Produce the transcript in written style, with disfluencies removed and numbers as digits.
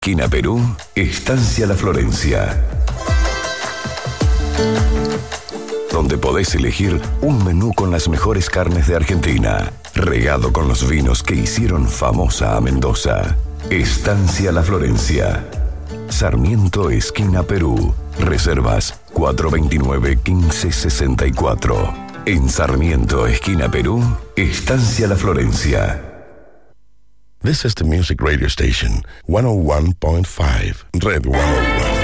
Esquina Perú, Estancia La Florencia. Donde podés elegir un menú con las mejores carnes de Argentina, regado con los vinos que hicieron famosa a Mendoza. Estancia La Florencia. Sarmiento, esquina Perú. Reservas 429-1564. En Sarmiento, esquina Perú, Estancia La Florencia. This is the music radio station, 101.5, Red 101.